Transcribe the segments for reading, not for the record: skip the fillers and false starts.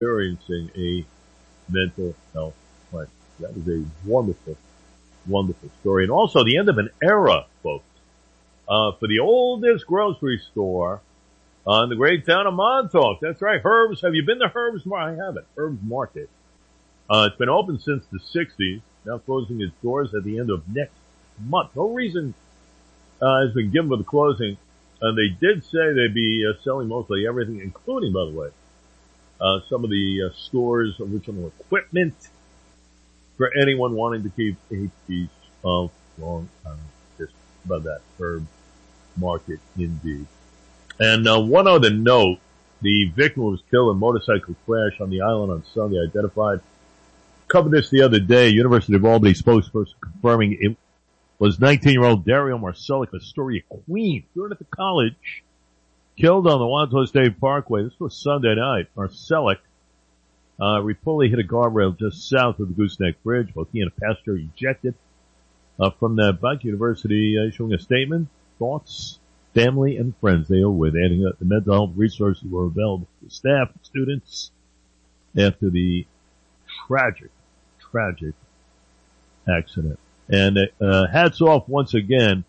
experiencing a mental health crisis. That is a wonderful, wonderful story. And also the end of an era, folks, for the oldest grocery store in the great town of Montauk. That's right, Herb's. Have you been to Herb's? I haven't. Herb's Market. It's been open since the 60s, now closing its doors at the end of next month. No reason has been given for the closing. And they did say they'd be selling mostly everything, including, by the way, some of the store's original equipment for anyone wanting to keep a piece of long-time history. About that, Herb's Market, indeed. And one other note, the victim was killed in a motorcycle crash on the island on Sunday, identified. Covered this the other day, University of Albany spokesperson confirming it was 19-year-old Dario Marcellic, Astoria, Queens, student at the college, killed on the Wanto State Parkway. This was Sunday night. Marcellic reportedly hit a guardrail just south of the Gooseneck Bridge. Both he and a passenger ejected from the bike. University issuing a statement. Thoughts, family, and friends they are with, adding that the mental health resources were available to staff and students after the tragic accident. And hats off once again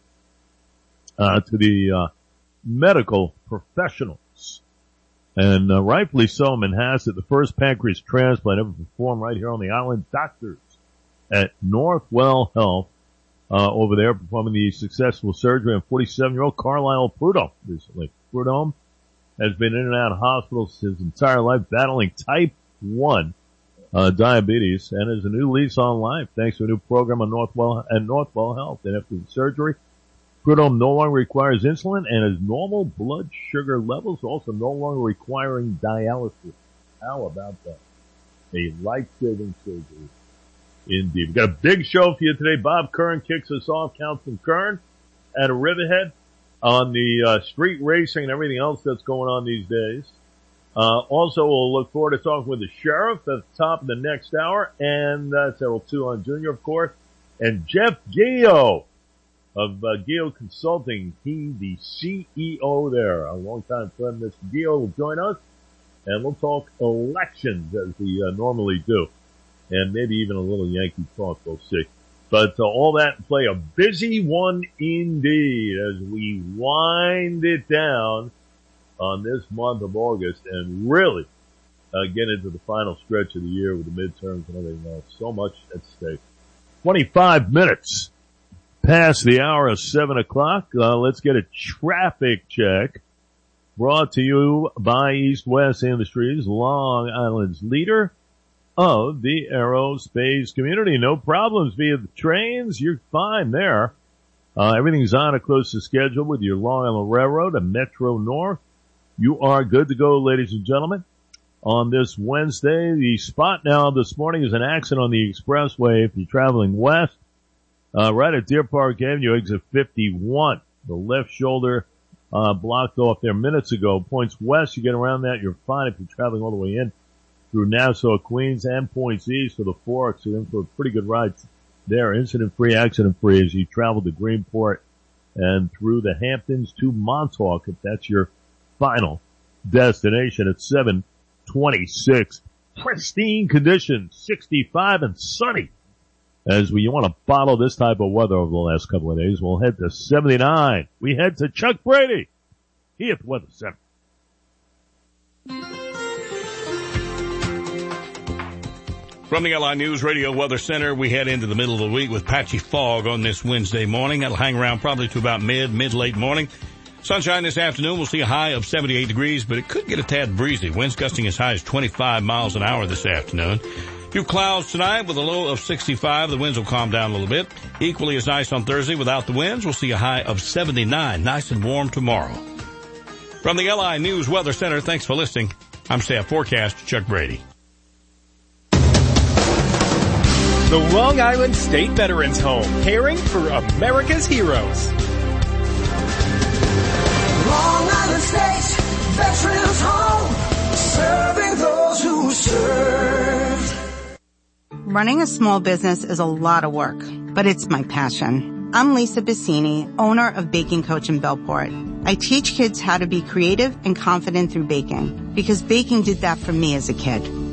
to the medical professionals. And rightfully so, Manhasset, the first pancreas transplant ever performed right here on the island. Doctors at Northwell Health over there performing the successful surgery on 47-year-old Carlisle Prudhomme recently. Prudhomme has been in and out of hospitals his entire life battling type 1 diabetes, and is a new lease on life thanks to a new program on Northwell Health. And after the surgery, Prudhomme no longer requires insulin and has normal blood sugar levels, also no longer requiring dialysis. How about that? A life-saving surgery indeed. We've got a big show for you today. Bob Kern kicks us off, Councilman Kern, at a Riverhead on the street racing and everything else that's going on these days. Also, we'll look forward to talking with the sheriff at the top of the next hour, and that's Errol Tuon Jr., of course, and Jeff Gio of Gio Consulting. He, the CEO there, a longtime friend. Mr. Gio will join us, and we'll talk elections as we normally do, and maybe even a little Yankee talk. We'll see. But all that in play, a busy one indeed as we wind it down on this month of August and really get into the final stretch of the year with the midterms and everything else. So much at stake. 25 minutes past the hour of 7 o'clock. Let's get a traffic check brought to you by East West Industries, Long Island's leader of the aerospace community. No problems via the trains. You're fine there. Everything's on close to schedule with your Long Island Railroad and Metro North. You are good to go, ladies and gentlemen. On this Wednesday, the spot now this morning is an accident on the expressway if you're traveling west, right at Deer Park Avenue, exit 51. The left shoulder, blocked off there minutes ago. Points west, you get around that, you're fine if you're traveling all the way in through Nassau, Queens, and points east to the Forks. You're in for a pretty good ride there. Incident-free, accident-free as you travel to Greenport and through the Hamptons to Montauk, if that's your final destination at 7:26. Pristine conditions, 65 and sunny. As we want to bottle this type of weather over the last couple of days, we'll head to 79. We head to Chuck Brady. He at the Weather Center. From the LI News Radio Weather Center, we head into the middle of the week with patchy fog on this Wednesday morning. That'll hang around probably to about mid-late morning. Sunshine this afternoon. We'll see a high of 78 degrees, but it could get a tad breezy. Winds gusting as high as 25 miles an hour this afternoon. Few clouds tonight with a low of 65. The winds will calm down a little bit. Equally as nice on Thursday without the winds. We'll see a high of 79. Nice and warm tomorrow. From the LI News Weather Center, thanks for listening. I'm Staff Forecast Chuck Brady. The Long Island State Veterans Home, caring for America's heroes. Long Island State Veterans Home, serving those who served. Running a small business is a lot of work, but it's my passion. I'm Lisa Bassini, owner of Baking Coach in Bellport. I teach kids how to be creative and confident through baking, because baking did that for me as a kid.